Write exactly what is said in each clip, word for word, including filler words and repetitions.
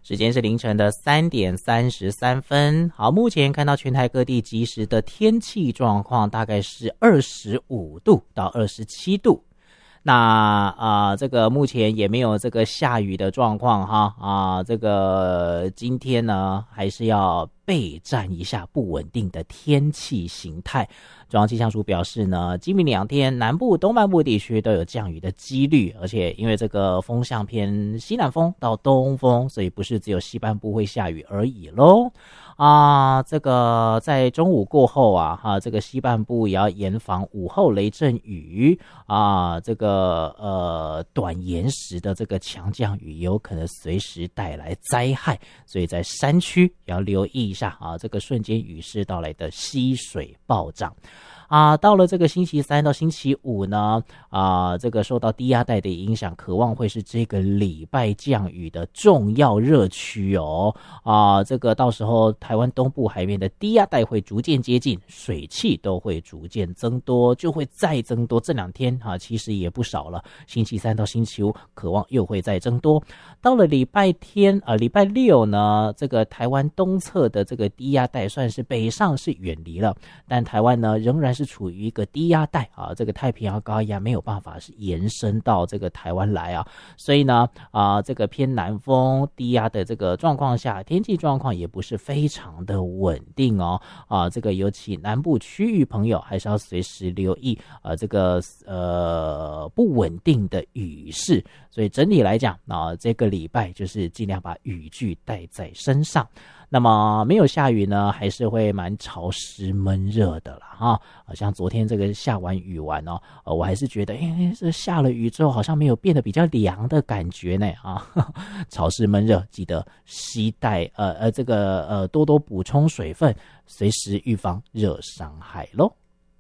时间是凌晨的三点三十三分。好，目前看到全台各地即时的天气状况大概是二十五度到二十七度。那啊、呃，这个目前也没有这个下雨的状况哈啊，这个今天呢还是要备战一下不稳定的天气形态。中央气象署表示呢，今明两天南部、东半部地区都有降雨的几率，而且因为这个风向偏西南风到东风，所以不是只有西半部会下雨而已咯。啊，这个在中午过后啊，哈、啊，这个西半部也要严防午后雷阵雨啊，这个呃短延时的这个强降雨有可能随时带来灾害，所以在山区也要留意一下啊，这个瞬间雨势到来的溪水暴涨。啊，到了这个星期三到星期五呢，啊，这个受到低压带的影响，渴望会是这个礼拜降雨的重要热区哦。啊，这个到时候台湾东部海面的低压带会逐渐接近，水汽都会逐渐增多，就会再增多。这两天啊，其实也不少了。星期三到星期五，渴望又会再增多。到了礼拜天啊，礼拜六呢，这个台湾东侧的这个低压带算是北上是远离了，但台湾呢仍然是处于一个低压带啊，这个太平洋高压没有办法是延伸到这个台湾来啊，所以呢啊，这个偏南风低压的这个状况下，天气状况也不是非常的稳定哦啊，这个尤其南部区域朋友还是要随时留意啊，这个呃不稳定的雨势，所以整体来讲啊，这个礼拜就是尽量把雨具带在身上。那么没有下雨呢，还是会蛮潮湿闷热的啦哈。好像昨天这个下完雨完哦，呃，我还是觉得，哎，这下了雨之后好像没有变得比较凉的感觉呢啊，潮湿闷热，记得携带呃呃这个呃多多补充水分，随时预防热伤害咯。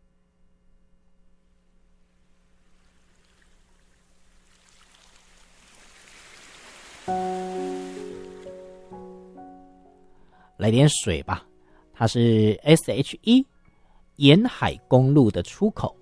来点水吧，它是 S H 一 沿海公路的出口，